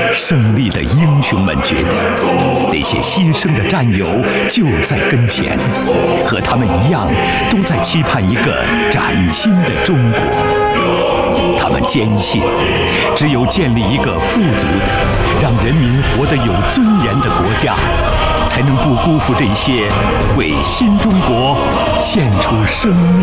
胜利的英雄们觉得，那些牺牲的战友就在跟前，和他们一样，都在期盼一个崭新的中国。他们坚信，只有建立一个富足的、让人民活得有尊严的国家，才能不辜负这些为新中国献出生命